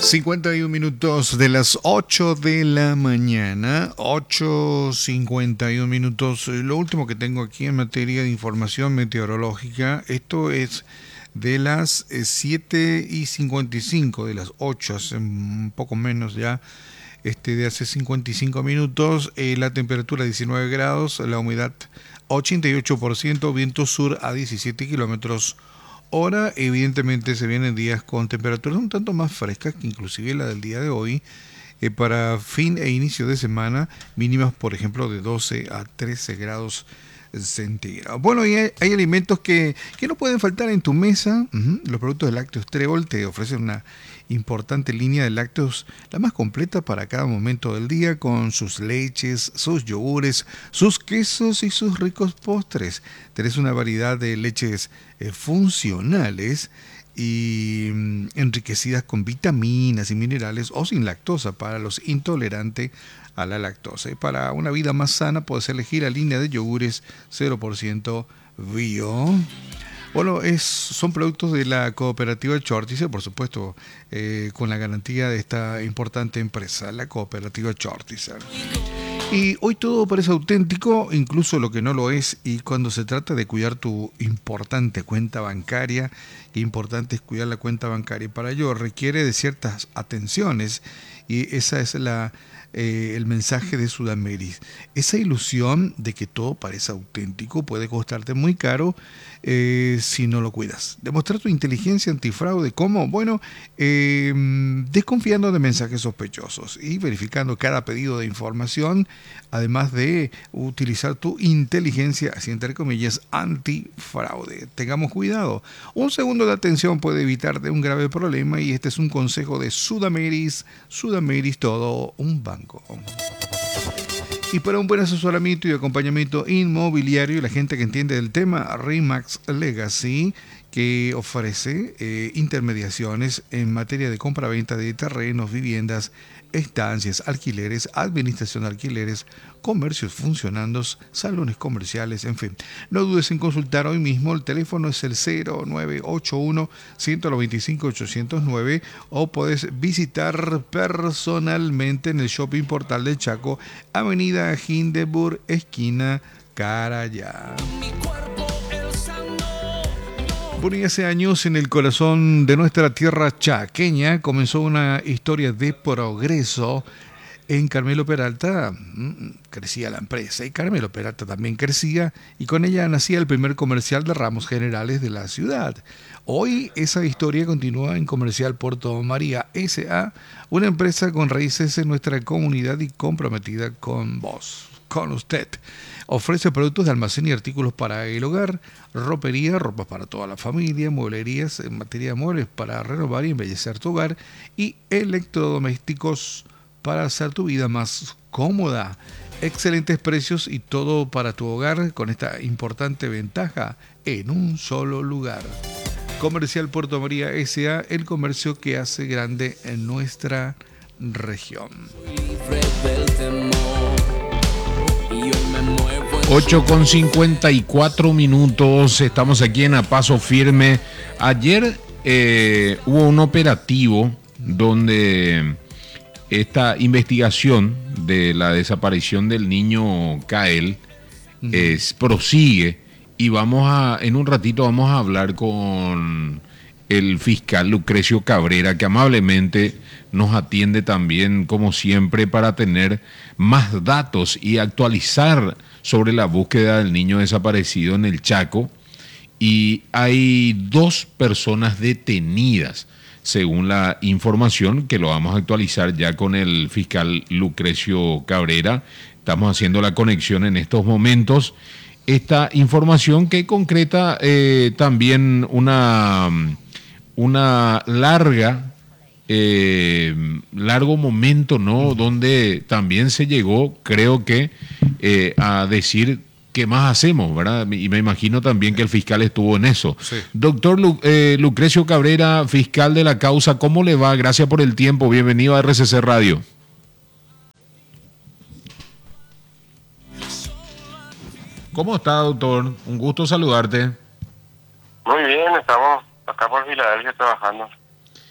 51 minutos de las 8 de la mañana, 8:51 minutos. Lo último que tengo aquí en materia de información meteorológica, esto es de las 7:55, de las 8, hace un poco menos ya, de hace 55 minutos, la temperatura 19 grados, la humedad 88%, viento sur a 17 kilómetros hora. Evidentemente se vienen días con temperaturas un tanto más frescas que inclusive la del día de hoy. Para fin e inicio de semana, mínimas por ejemplo de 12 a 13 grados centígrados. Bueno, y hay alimentos que no pueden faltar en tu mesa. Los productos de Lácteos Trébol te ofrecen una importante línea de lácteos, la más completa para cada momento del día, con sus leches, sus yogures, sus quesos y sus ricos postres. Tenés una variedad de leches funcionales y enriquecidas con vitaminas y minerales o sin lactosa para los intolerantes a la lactosa. Y para una vida más sana puedes elegir la línea de yogures 0% bio. Bueno, son productos de la cooperativa Chortizer, por supuesto, con la garantía de esta importante empresa, la cooperativa Chortizer. Y hoy todo parece auténtico, incluso lo que no lo es, y cuando se trata de cuidar tu importante cuenta bancaria, qué importante es cuidar la cuenta bancaria. Para ello requiere de ciertas atenciones, y esa es el mensaje de Sudameris. Esa ilusión de que todo parece auténtico puede costarte muy caro si no lo cuidas. Demostrar tu inteligencia antifraude, ¿cómo? Bueno, desconfiando de mensajes sospechosos y verificando cada pedido de información, además de utilizar tu inteligencia, así entre comillas, antifraude. Tengamos cuidado. Un segundo de atención puede evitarte un grave problema, y este es un consejo de Sudameris. Sudameris, todo un banco. Y para un buen asesoramiento y acompañamiento inmobiliario, la gente que entiende del tema, RE/MAX Legacy, que ofrece intermediaciones en materia de compra-venta de terrenos, viviendas, estancias, alquileres, administración de alquileres, comercios funcionando, salones comerciales, en fin. No dudes en consultar hoy mismo. El teléfono es el 0981-195-809, o puedes visitar personalmente en el Shopping Portal del Chaco, Avenida Hindenburg, esquina Carayá. Bueno, y hace años, en el corazón de nuestra tierra chaqueña, comenzó una historia de progreso. En Carmelo Peralta crecía la empresa, y Carmelo Peralta también crecía, y con ella nacía el primer comercial de ramos generales de la ciudad. Hoy esa historia continúa en Comercial Puerto María S.A., una empresa con raíces en nuestra comunidad y comprometida con vos, con usted. Ofrece productos de almacén y artículos para el hogar, ropería, ropas para toda la familia, mueblerías en materia de muebles para renovar y embellecer tu hogar, y electrodomésticos para hacer tu vida más cómoda. Excelentes precios y todo para tu hogar, con esta importante ventaja en un solo lugar. Comercial Puerto María S.A., el comercio que hace grande en nuestra región. 8:54 minutos, estamos aquí en A Paso Firme. Ayer hubo un operativo donde esta investigación de la desaparición del niño Kael prosigue, y en un ratito vamos a hablar con el fiscal Lucrecio Cabrera, que amablemente nos atiende también, como siempre, para tener más datos y actualizar sobre la búsqueda del niño desaparecido en el Chaco. Y hay 2 personas detenidas, según la información, que lo vamos a actualizar ya con el fiscal Lucrecio Cabrera. Estamos haciendo la conexión en estos momentos. Esta información que concreta también una largo momento, ¿no? Donde también se llegó, creo que, a decir qué más hacemos, ¿verdad? Y me imagino también que el fiscal estuvo en eso. Sí. Doctor Lucrecio Cabrera, fiscal de la causa, ¿cómo le va? Gracias por el tiempo. Bienvenido a RCC Radio. ¿Cómo está, doctor? Un gusto saludarte. Muy bien, estamos acá por Filadelfia trabajando.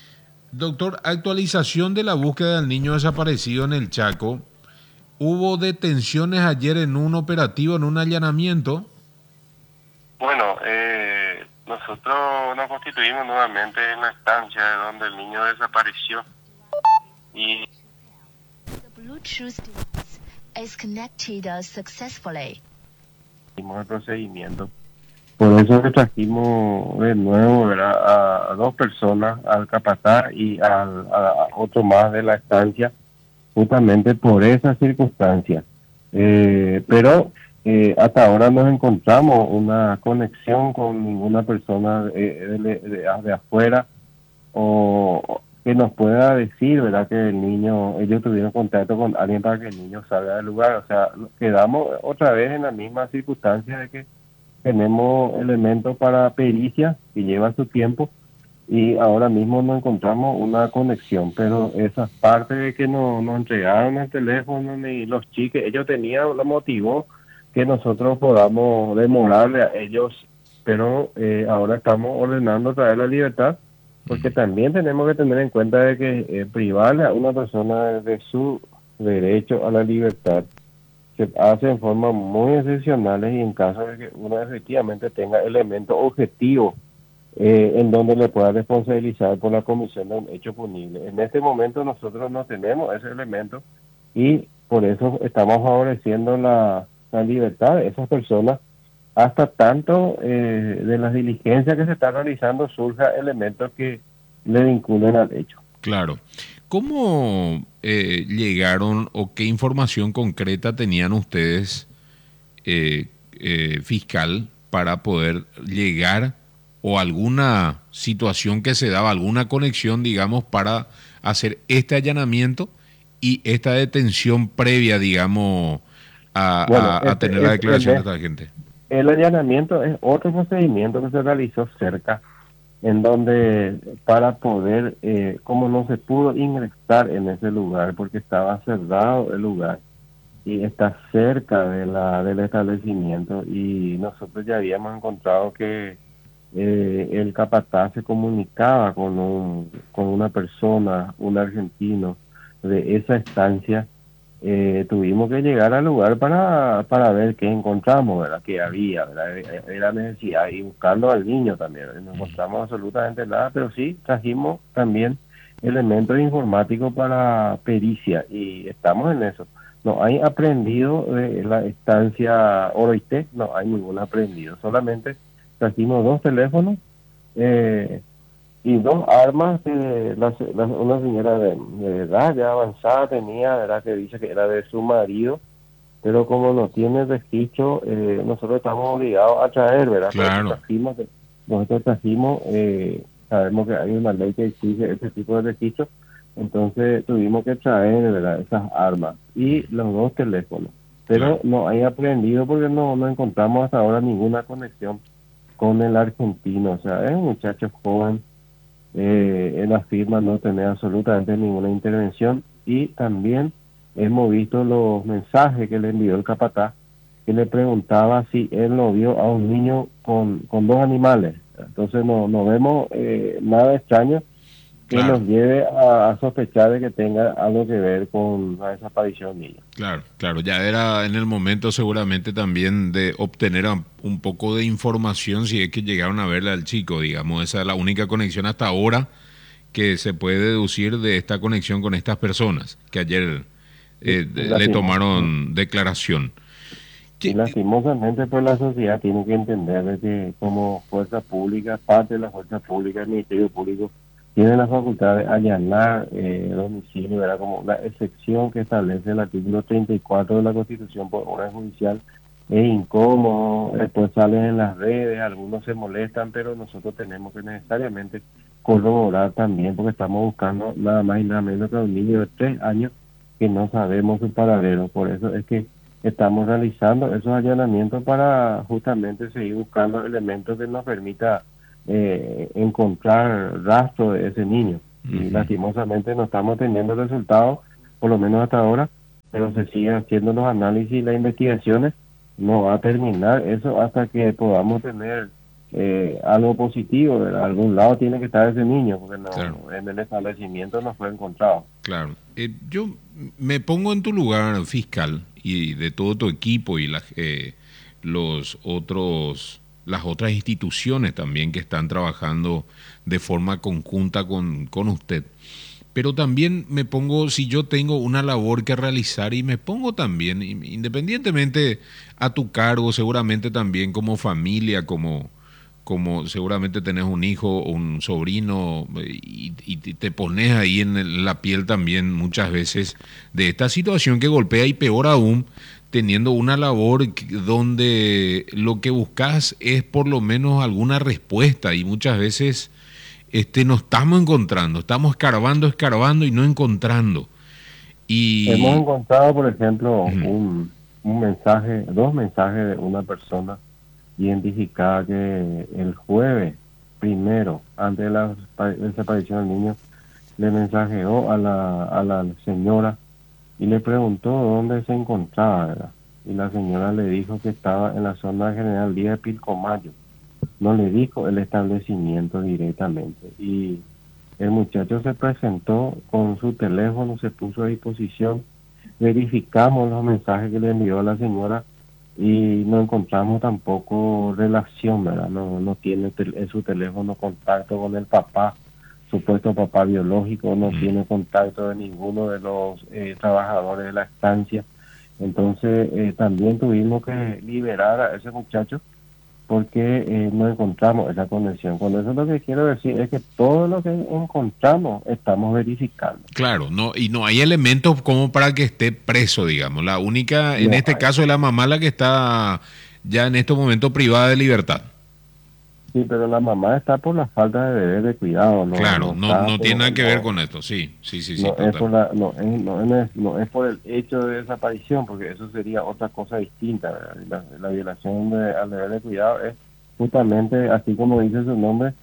Doctor, actualización de la búsqueda del niño desaparecido en el Chaco. Hubo detenciones ayer en un operativo, en un allanamiento. Bueno, nosotros nos constituimos nuevamente en la estancia de donde el niño desapareció y The Bluetooth device is connected successfully. hicimos el procedimiento. Por eso le trajimos de nuevo, ¿verdad?, a dos personas, al capataz y a otro más de la estancia, justamente por esa circunstancia. Pero hasta ahora no encontramos una conexión con ninguna persona de afuera o que nos pueda decir, ¿verdad?, que el niño, ellos tuvieron contacto con alguien para que el niño salga del lugar. O sea, quedamos otra vez en la misma circunstancia de que tenemos elementos para pericia que lleva su tiempo y ahora mismo no encontramos una conexión, pero esa parte de que nos entregaron el teléfono y los chiques, ellos tenían, lo motivó que nosotros podamos demorarle a ellos, pero ahora estamos ordenando traer la libertad, porque también tenemos que tener en cuenta de que privarle a una persona de su derecho a la libertad se hace en forma muy excepcionales y en caso de que uno efectivamente tenga elementos objetivos en donde le pueda responsabilizar por la comisión de un hecho punible. En este momento nosotros no tenemos ese elemento y por eso estamos favoreciendo la libertad de esas personas hasta tanto de las diligencias que se están realizando surja elementos que le vinculen al hecho. Claro. ¿Cómo llegaron o qué información concreta tenían ustedes, fiscal, para poder llegar o alguna situación que se daba, alguna conexión, digamos, para hacer este allanamiento y esta detención previa, digamos, a tener la declaración de esta gente? El allanamiento es otro procedimiento que se realizó cerca, en donde para poder, como no se pudo ingresar en ese lugar porque estaba cerrado el lugar y está cerca del establecimiento, y nosotros ya habíamos encontrado que el capataz se comunicaba con una persona, un argentino de esa estancia. Tuvimos que llegar al lugar para ver qué encontramos, ¿verdad?, que había, ¿verdad?, era necesidad, y buscando al niño también, ¿verdad? No encontramos absolutamente nada, pero sí trajimos también elementos informáticos para pericia y estamos en eso. No hay aprendido de la estancia Oroité, no hay ningún aprendido, solamente trajimos dos teléfonos y dos armas que una señora de edad ya avanzada tenía, ¿verdad?, que dice que era de su marido, pero como no tiene registro, nosotros estamos obligados a traer, ¿verdad? Claro. Nosotros trajimos, sabemos que hay una ley que exige ese tipo de registro, entonces tuvimos que traer, ¿verdad?, esas armas y los dos teléfonos, pero no hay aprendido porque no encontramos hasta ahora ninguna conexión con el argentino. O sea, es un muchacho joven. Él afirma no tener absolutamente ninguna intervención y también hemos visto los mensajes que le envió el capataz, que le preguntaba si él no vio a un niño con dos animales. Entonces no vemos nada extraño que Claro. nos lleve a sospechar de que tenga algo que ver con la desaparición de niños. Claro, claro, ya era en el momento seguramente también de obtener un poco de información si es que llegaron a verle al chico, digamos, esa es la única conexión hasta ahora que se puede deducir de esta conexión con estas personas que ayer le tomaron declaración. Y lastimosamente pues la sociedad tiene que entender de que como fuerza pública, parte de la fuerza pública, el Ministerio Público, tiene la facultad de allanar domicilio, ¿verdad?, como la excepción que establece el artículo 34 de la Constitución por orden judicial. Es incómodo, después salen en las redes, algunos se molestan, pero nosotros tenemos que necesariamente corroborar también, porque estamos buscando nada más y nada menos que a un niño de 3 años que no sabemos su paradero. Por eso es que estamos realizando esos allanamientos para justamente seguir buscando elementos que nos permita encontrar rastro de ese niño. Y lastimosamente no estamos teniendo resultados, por lo menos hasta ahora, pero se siguen haciendo los análisis y las investigaciones. No va a terminar eso hasta que podamos tener algo positivo, ¿verdad? Algún lado tiene que estar ese niño, porque no, Claro. en el establecimiento no fue encontrado. Claro. Yo me pongo en tu lugar, fiscal, y de todo tu equipo y las otras instituciones también que están trabajando de forma conjunta con usted. Pero también me pongo, si yo tengo una labor que realizar, y me pongo también, independientemente a tu cargo, seguramente también como familia, como seguramente tenés un hijo o un sobrino, y te pones ahí en la piel también muchas veces de esta situación que golpea, y peor aún teniendo una labor donde lo que buscas es por lo menos alguna respuesta, y muchas veces no estamos encontrando, estamos escarbando y no encontrando. Hemos Y encontrado, por ejemplo, ujú, un mensaje, dos mensajes de una persona identificada que el jueves primero, antes de la desaparición del niño, le mensajeó a la señora y le preguntó dónde se encontraba, ¿verdad? Y la señora le dijo que estaba en la zona General Díaz de Pilcomayo. No le dijo el establecimiento directamente. Y el muchacho se presentó con su teléfono, se puso a disposición, verificamos los mensajes que le envió a la señora y no encontramos tampoco relación, ¿verdad? No tiene en su teléfono contacto con el papá, supuesto papá biológico, no tiene contacto de ninguno de los trabajadores de la estancia. Entonces también tuvimos que liberar a ese muchacho porque no encontramos esa conexión. Con eso lo que quiero decir es que todo lo que encontramos estamos verificando. claro, no, y no hay elementos como para que esté preso, digamos. La única, en No este hay. caso, es la mamá la que está ya en este momento privada de libertad. Sí, pero la mamá está por la falta de deber de cuidado, Claro, no está no tiene nada que ver no, con esto. Sí, sí, sí, sí, no es por total. no es por el hecho de desaparición, porque eso sería otra cosa distinta, ¿verdad? La violación al deber de cuidado es justamente, así como dice su nombre,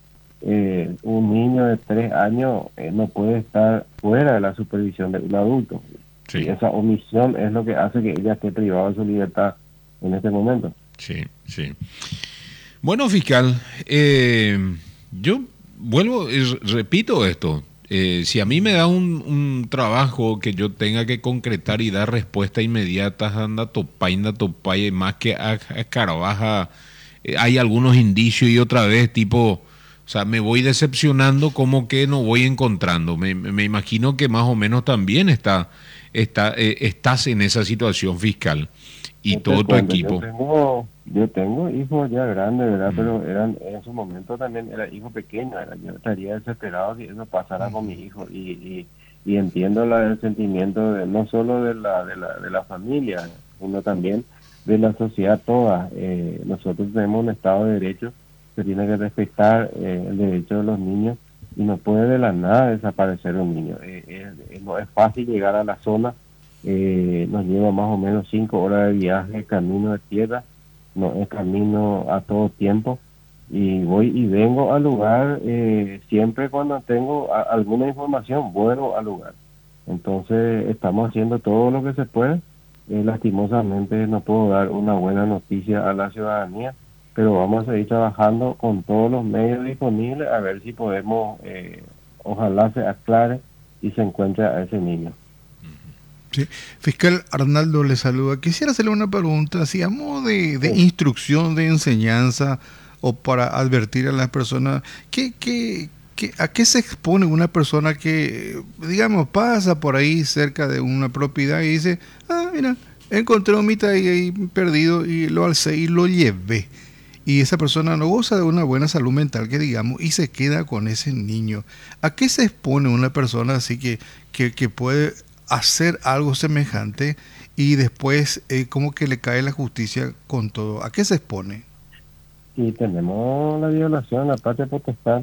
un niño de 3 años no puede estar fuera de la supervisión de un adulto. Y Sí, esa omisión es lo que hace que ella esté privada de su libertad en este momento. sí, sí. Bueno, fiscal, yo vuelvo y repito esto. Si a mí me da un trabajo que yo tenga que concretar y dar respuesta inmediata, anda topay, más que a escarabaja, hay algunos indicios y otra vez tipo, o sea, me voy decepcionando como que no voy encontrando. Me imagino que más o menos también estás en esa situación, fiscal, y Yo te todo tu cuento, equipo. yo tengo hijos ya grandes, ¿verdad? Mm, Pero eran, en su momento también era hijo pequeño, ¿verdad? Yo estaría desesperado si eso pasara con mi hijo y entiendo el sentimiento no solo de la familia, sino también de la sociedad toda. Nosotros tenemos un Estado de Derecho que tiene que respetar el derecho de los niños y no puede de la nada desaparecer un niño. No es fácil llegar a la zona, nos lleva más o menos 5 horas de viaje, camino de tierra, no es camino a todo tiempo, y voy y vengo al lugar, siempre cuando tengo alguna información vuelvo al lugar. Entonces estamos haciendo todo lo que se puede. Lastimosamente no puedo dar una buena noticia a la ciudadanía, pero vamos a seguir trabajando con todos los medios disponibles a ver si podemos, ojalá se aclare y se encuentre a ese niño. Sí. Fiscal Arnaldo le saluda. Quisiera hacerle una pregunta, así a modo de Sí. instrucción, de enseñanza, o para advertir a las personas, ¿a qué se expone una persona que, digamos, pasa por ahí cerca de una propiedad y dice, ah, mira, encontré un mitad ahí perdido y lo alcé y lo llevé? Y esa persona no goza de una buena salud mental, que digamos, y se queda con ese niño. ¿A qué se expone una persona así que puede hacer algo semejante y después como que le cae la justicia con todo? ¿A qué se expone? Y tenemos la violación de la patria potestad,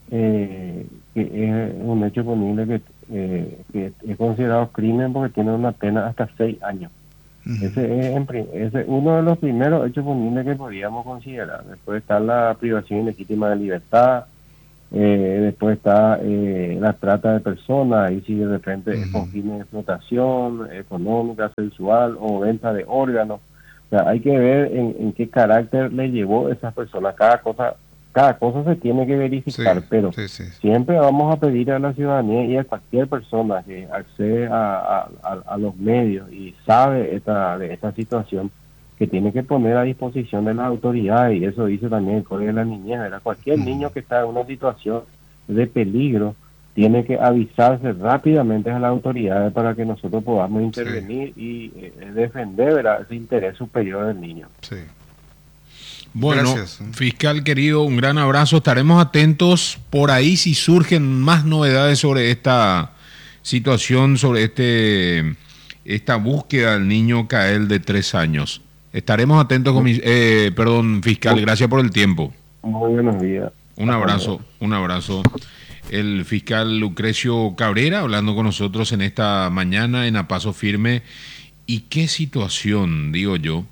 que es un hecho punible que es considerado crimen porque tiene una pena hasta 6 años. Ujú. Ese es uno de los primeros hechos punibles que podríamos considerar. Después está la privación ilegítima de libertad, después está la trata de personas, y si de repente es con Ujú. fines de explotación económica, sexual o venta de órganos. O sea, hay que ver en qué carácter le llevó a esas personas. Cada cosa cada cosa se tiene que verificar, Sí, pero sí, sí. siempre vamos a pedir a la ciudadanía y a cualquier persona que accede a los medios y sabe de esta situación, que tiene que poner a disposición de las autoridades, y eso dice también el Código de la Niñez, ¿verdad? Cualquier niño que está en una situación de peligro tiene que avisarse rápidamente a las autoridades para que nosotros podamos intervenir y defender, ¿verdad?, ese interés superior del niño. Sí. Bueno, Gracias. fiscal querido, un gran abrazo. Estaremos atentos por ahí si surgen más novedades sobre esta situación, sobre esta búsqueda del niño Kael de 3 años. Estaremos atentos con perdón, fiscal, gracias por el tiempo. Muy buenos días. Un abrazo, un abrazo. El fiscal Lucrecio Cabrera hablando con nosotros en esta mañana en A Paso Firme. Y qué situación, digo yo,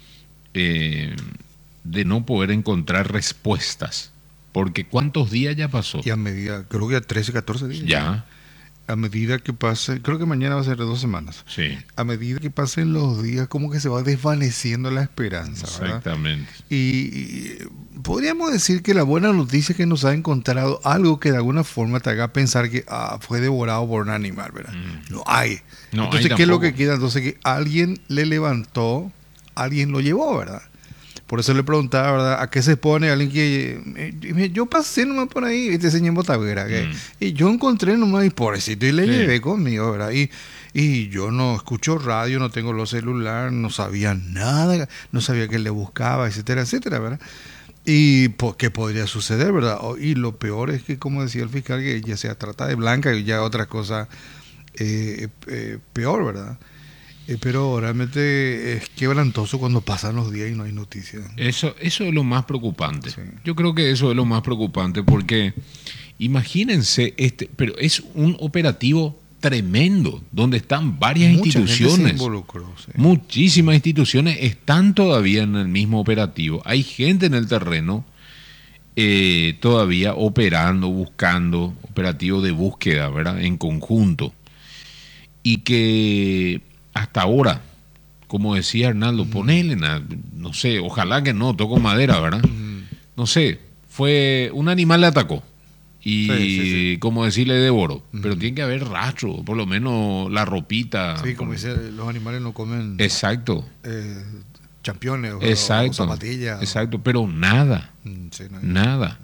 de no poder encontrar respuestas. Porque ¿cuántos días ya pasó? Y a medida, creo que a 13, 14 días. Ya, A medida que pase, creo que mañana va a ser de 2 semanas. sí, A medida que pasen los días, como que se va desvaneciendo la esperanza, ¿verdad? exactamente. Y podríamos decir que la buena noticia es que nos ha encontrado algo que de alguna forma te haga pensar que fue devorado por un animal, ¿verdad? No hay. No Entonces, hay ¿qué es lo tampoco. que queda? Entonces, que alguien le levantó, alguien lo llevó, ¿verdad? Por eso le preguntaba, ¿verdad? ¿A qué se pone alguien que... yo pasé nomás por ahí y te enseñé en Botavera, y yo encontré nomás y pobrecito y le Sí. llevé conmigo, ¿verdad? Y yo no escucho radio, no tengo los celulares, no sabía nada, no sabía qué le buscaba, etcétera, etcétera, ¿verdad? Y qué podría suceder, ¿verdad? Y lo peor es que, como decía el fiscal, que ya se trata de blanca y ya otra cosa peor, ¿verdad? Pero realmente es quebrantoso cuando pasan los días y no hay noticias. Eso es lo más preocupante. Sí. Yo creo que eso es lo más preocupante porque imagínense pero es un operativo tremendo donde están varias Mucha gente se instituciones. involucró, sí. Muchísimas instituciones están todavía en el mismo operativo. Hay gente en el terreno todavía operando, buscando, operativo de búsqueda, ¿verdad? En conjunto. Y que hasta ahora, como decía Arnaldo, ponele, no sé, ojalá que no, toco madera, ¿verdad? No sé, fue un animal le atacó. Y Sí. como decirle devoró. Pero tiene que haber rastro, por lo menos la ropita. Sí, como dice, los animales no comen Exacto, championes o exacto. zapatillas. Exacto, pero nada, Sí, no hay- nada.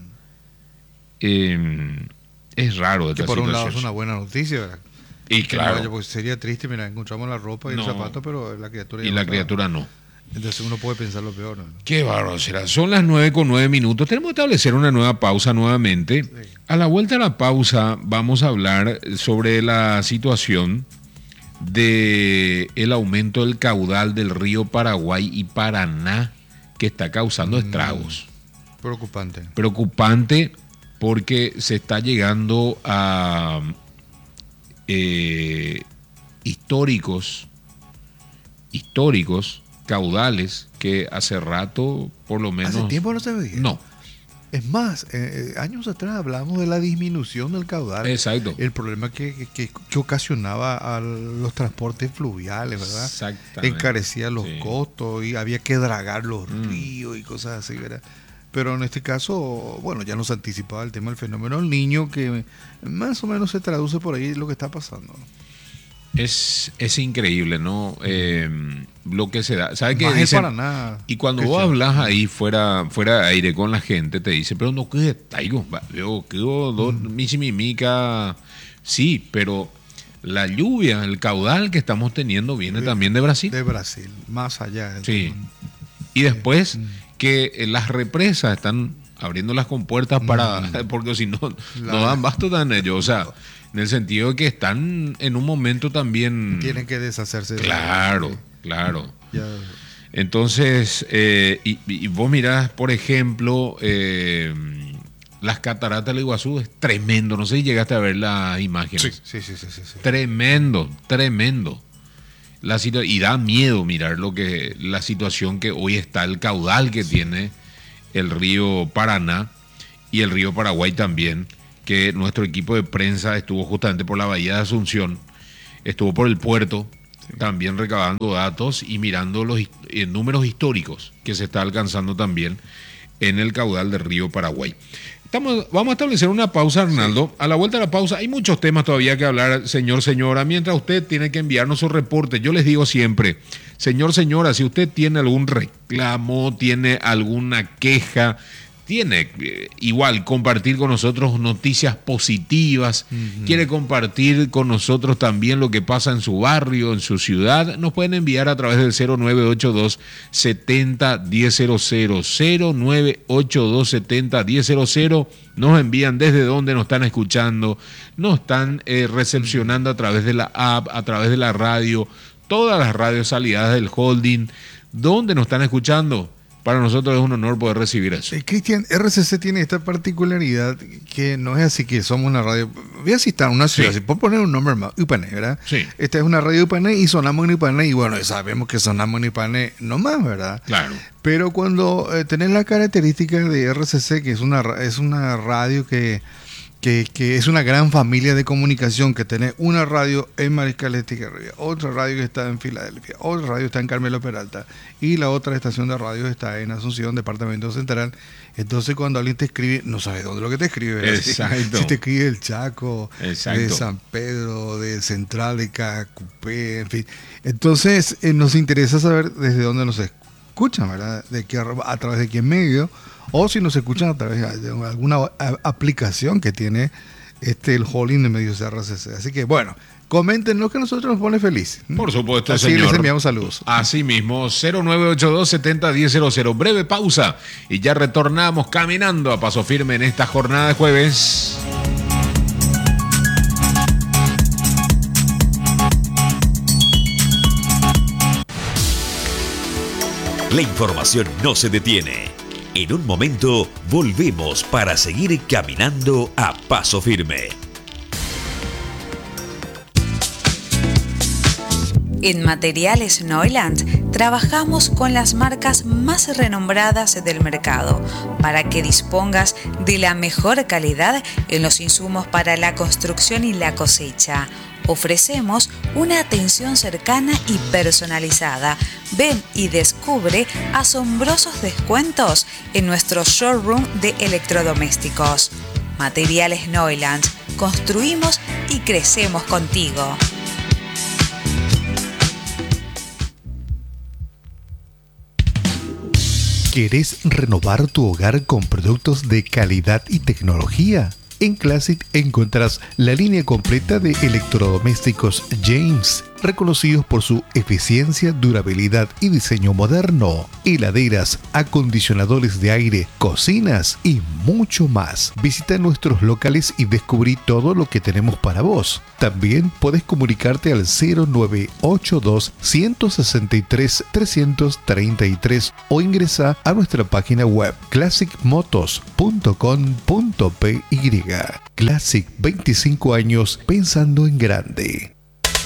Es raro Que esta por un lado situación. es una buena noticia, ¿verdad? Y Que no claro, haya, pues sería triste, mira, encontramos la ropa y No. el zapato, pero la criatura ya y no la está. criatura no. Entonces uno puede pensar lo peor, ¿no? Qué bárbaro será. Son las 9:09. Tenemos que establecer una nueva pausa nuevamente. A la vuelta de la pausa vamos a hablar sobre la situación de el aumento del caudal del río Paraguay y Paraná que está causando estragos. Preocupante. Preocupante porque se está llegando a históricos caudales que hace rato, por lo menos... Hace tiempo no se veía. No, Es más, años atrás hablamos de la disminución del caudal. exacto. El problema que ocasionaba a los transportes fluviales, ¿verdad? Exactamente. Encarecía los Sí. costos y había que dragar los ríos y cosas así, ¿verdad? Pero en este caso, bueno, ya nos anticipaba el tema del fenómeno del niño, que más o menos se traduce por ahí lo que está pasando. Es increíble, ¿no? Lo que se da. ¿Sabes qué Más el dicen? Paraná. Y cuando que vos se- hablas ahí fuera de aire con la gente, te dice, pero no, ¿qué taigo? Veo que mica. Sí, pero la lluvia, el caudal que estamos teniendo viene también de Brasil. De Brasil, más allá. Sí. Y después que las represas están abriendo las compuertas porque si no, no dan basto tan ellos. O sea, en el sentido de que están en un momento también... Tienen que deshacerse de Claro, claro. Ya, Entonces, y vos mirás, por ejemplo, las cataratas del Iguazú, es tremendo. No sé si llegaste a ver las imágenes. sí. Tremendo, tremendo. Y da miedo mirar la situación que hoy está, el caudal que tiene el río Paraná y el río Paraguay también, que nuestro equipo de prensa estuvo justamente por la bahía de Asunción, estuvo por el puerto, también recabando datos y mirando los números históricos que se está alcanzando también en el caudal del río Paraguay. Vamos a establecer una pausa, Arnaldo. A la vuelta de la pausa hay muchos temas todavía que hablar, señor, señora, mientras usted tiene que enviarnos su reporte. Yo les digo siempre, señor, señora, si usted tiene algún reclamo, tiene alguna queja, tiene igual compartir con nosotros noticias positivas, quiere compartir con nosotros también lo que pasa en su barrio, en su ciudad, nos pueden enviar a través del 0982 70 1000, 0982 70 1000, nos envían desde donde nos están escuchando, nos están recepcionando a través de la app, a través de la radio, todas las radios aliadas del holding, donde nos están escuchando. Para nosotros es un honor poder recibir eso. Cristian, RCC tiene esta particularidad que no es así que somos una radio. Voy a citar una ciudad, si puedo poner un nombre más, Ipané, ¿verdad? Sí. Esta es una radio Ipané y sonamos en Ipané y bueno, sabemos que sonamos en Ipané nomás, ¿verdad? Claro. Pero cuando tenés la característica de RCC, que es una radio que es una gran familia de comunicación, que tiene una radio en Mariscal Estigarribia, otra radio que está en Filadelfia, otra radio está en Carmelo Peralta y la otra estación de radio está en Asunción, Departamento Central. Entonces cuando alguien te escribe, no sabes dónde lo que te escribe. Exacto. Si te escribe del Chaco, exacto, de San Pedro, de Central, de Cacupé, en fin. Entonces nos interesa saber desde dónde nos escuchan, ¿verdad? A través de qué medio, o si nos escuchan a través de alguna aplicación que tiene el holding de medios de RCC. Así que bueno, coméntenos, que a nosotros nos pone feliz. Por supuesto, así señor. Les enviamos saludos. Así mismo, 0982 70 1000. Breve pausa y ya retornamos caminando a paso firme en esta jornada de jueves. La información no se detiene. En un momento volvemos para seguir caminando a paso firme. En Materiales Neuland trabajamos con las marcas más renombradas del mercado para que dispongas de la mejor calidad en los insumos para la construcción y la cosecha. Ofrecemos una atención cercana y personalizada. Ven y descubre asombrosos descuentos en nuestro showroom de electrodomésticos. Materiales Neuland. Construimos y crecemos contigo. ¿Querés renovar tu hogar con productos de calidad y tecnología? En Classic encontrarás la línea completa de electrodomésticos James, reconocidos por su eficiencia, durabilidad y diseño moderno. Heladeras, acondicionadores de aire, cocinas y mucho más. Visita nuestros locales y descubrí todo lo que tenemos para vos. También puedes comunicarte al 0982 163 333 o ingresa a nuestra página web classicmotos.com.py. Classic, 25 años pensando en grande.